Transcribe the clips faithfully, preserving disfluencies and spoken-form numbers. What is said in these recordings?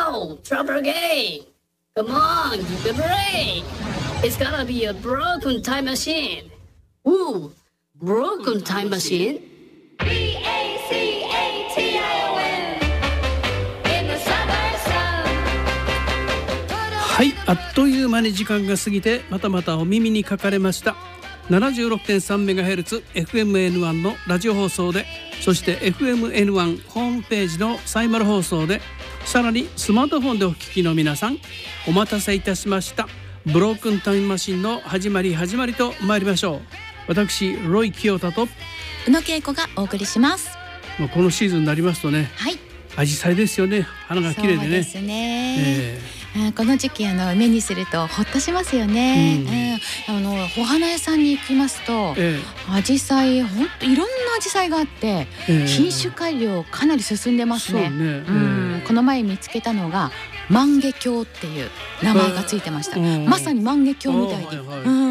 Yo, Trouble Gay! Come on, give it a break! It's gotta be a broken time machine! Ooh, broken time machine? B A C A T I O N In the summer sun はい、あっという間に時間が過ぎてまたまたお耳にかかれました。 ななじゅうろくてんさんメガヘルツ エフエムエヌワン のラジオ放送で、そして エフエムエヌワン ホームページのサイマル放送で、さらにスマートフォンでお聞きの皆さん、お待たせいたしました。ブロークンタイムマシンの始まり始まりと参りましょう。私ロイ清田と宇野恵子がお送りします。 もうこのシーズンになりますとね、 はい、 アジサイですよね。花が綺麗でね。 そうですね、 えーこの時期あの目にするとほっとしますよね、うんうん、あのお花屋さんに行きますと、えー、アジサイほんといろんなアジサイがあって、えー、品種改良かなり進んでますね。 そうね、えーうん、この前見つけたのが万華鏡っていう名前がついてました、えー、まさに万華鏡みたいに、はいはい、うん、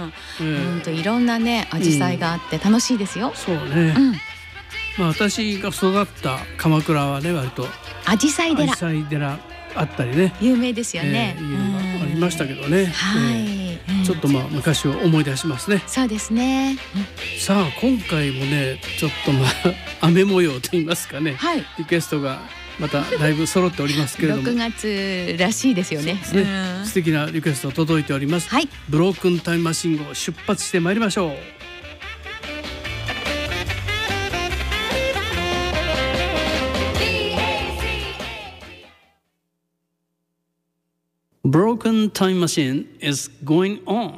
えー、ほんといろんなねアジサイがあって楽しいですよ、うん、 そうね、うん、まあ、私が育った鎌倉はね、割とアジサイ寺、 アジサイ寺あったりね、 有名ですよね、 えー、いうのがありましたけどね、 はい、 えー、ちょっとまあ昔を思い出しますね。 そうですね、 さあ今回もね、ちょっとまあ雨模様と言いますかね、はい、リクエストがまただいぶ揃っておりますけれどもろくがつらしいですよね。 そうですね、うん、素敵なリクエスト届いております、はい、ブロークンタイムマシンを出発してまいりましょう。Broken Time Machine is going on.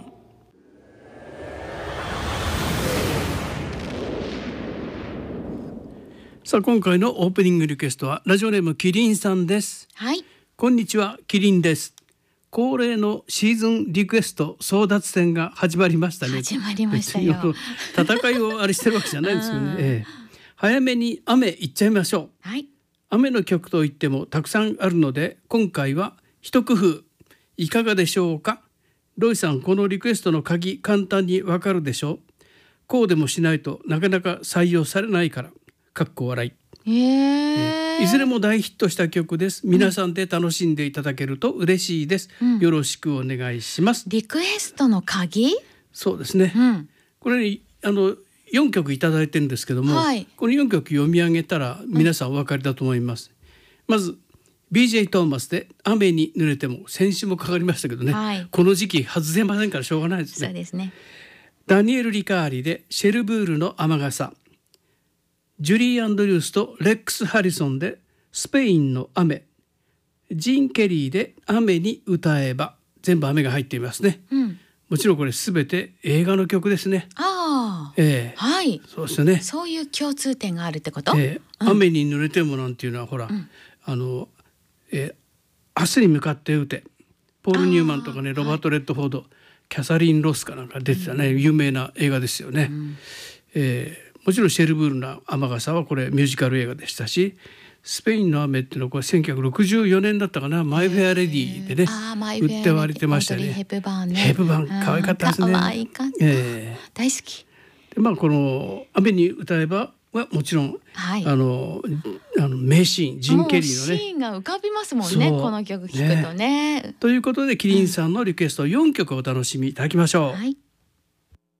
さあ今回のオープニングリクエストはラジオネームキリンさんです。 はい。 こんにちは、キリンです。恒例のシーズンリクエスト争奪戦が始まりましたね。 始まりましたよ。 戦いをあれしてるわけじゃないんですよね。ええ、早めに雨いっちゃいましょう。 はい。 雨の曲といってもたくさんあるので、今回は一工夫いかがでしょうか。ロイさん、このリクエストの鍵簡単にわかるでしょう。こうでもしないとなかなか採用されないから。かっこ笑い、 えー、 いずれも大ヒットした曲です。皆さんで楽しんでいただけると嬉しいです、うん、よろしくお願いします。 リクエストの鍵、 そうですね、うん、これにあのよんきょくいただいてるんですけども、はい、このよんきょく読み上げたら皆さんお分かりだと思います、うん、まず ビージェー トーマスで雨に濡れても、先週もかかりましたけどね、はい、この時期外せませんからしょうがないですね。 そうですね。 ダニエル・リカーリでシェルブールの雨傘、ジュリー・アンドリュースとレックス・ハリソンでスペインの雨、ジーン・ケリーで雨に歌えば、全部雨が入っていますね、うん、もちろんこれすべて映画の曲ですね。 ああ、 えー、 はい、 そうですよね。 そういう共通点があるってこと、 えーうん、雨に濡れてもなんていうのはほら、うん、あの、えー、明日に向かって打て、ポール・ニューマンとかね、ロバート・レッドフォード、はい、キャサリン・ロスかなんか出てたね、うん、有名な映画ですよね、うん、えーもちろんシェルブールの雨傘はこれミュージカル映画でしたし、スペインの雨っていうのはこれせんきゅうひゃくろくじゅうよねんだったかな、マイ・フェア・レディでね売って割れてましたね。 ヘプバーンね、 ヘプバーン可愛かったですね。 可愛かった、えー、大好きで、まあ、この雨に歌えばはもちろん、はい、あのあの名シーン、ジン・ケリーのねシーンが浮かびますもんね、この曲聴くと ね, ねということでキリンさんのリクエストよんきょくお楽しみいただきましょう、はい。